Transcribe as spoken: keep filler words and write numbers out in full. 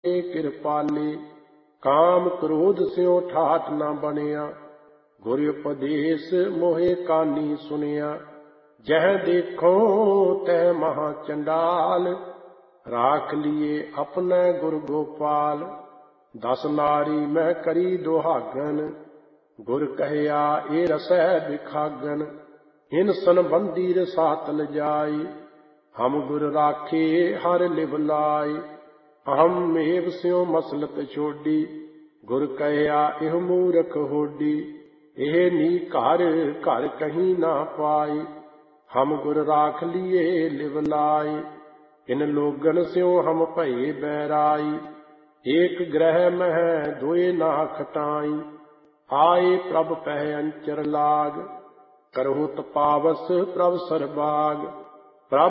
ਕਿਰਪਾਲੇ। ਕਾਮ ਕ੍ਰੋਧ ਸਿਉ ਠਾਠ ਨਾ ਬਣਿਆ, ਗੁਰ ਉਪਦੇਸ਼ ਮੋਹਿ ਕਾਨੀ ਸੁਣਿਆ। ਜਹ ਦੇਖੋ ਤਹ ਮਹਾ ਚੰਡਾਲ, ਰਾਖ ਲੀਏ ਆਪਣੇ ਗੁਰ ਗੋਪਾਲ। ਦਸ ਨਾਰੀ ਮੈਂ ਕਰੀ ਦੁਹਾਗਨ, ਗੁਰ ਕਹਿਆ ਏ ਰਸੈ ਬਿਖਾਗਨ। ਇਨ ਸੰਬੰਧੀ ਰਸਾਤ ਲਜਾਈ, ਹਮ ਗੁਰ ਰਾਖੇ ਹਰ ਲਿਵ ਲਾਈ। ਅਹਮ ਮੇਵ ਸਿਉ ਮਸਲਤ ਛੋਡੀ, ਗੁਰ ਕਹਿਆ ਇਹ ਮੂਰਖ ਹੋਡੀ। ਇਹ ਨੀ ਘਰ ਘਰ ਕਹੀਂ ਨਾ ਪਾਈ, ਹਮ ਗੁਰ ਰਾਖ ਲੀਏ ਲਿਵ ਲਾਈ। ਇਨ ਲੋਗਨ ਸਿਉ ਹਮ ਭਏ ਬੈਰਾਈ, ਏਕ ਗ੍ਰਹਿ ਮਹਿ ਦੋਏ ਨਾ ਖਟਾਈ। ਆਏ ਪ੍ਰਭ ਪਹਿ ਅੰਚਰ ਲਾਗ, ਕਰਹੁ ਤਪਾਵਸ ਪ੍ਰਭ ਸਰਬਾਗ।